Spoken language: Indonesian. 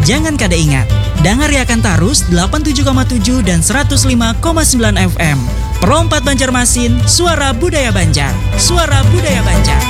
Jangan kada ingat, dengar Yakan Tarus 87,7 dan 105,9 FM. Perompat Banjarmasin, suara budaya Banjar. Suara budaya Banjar.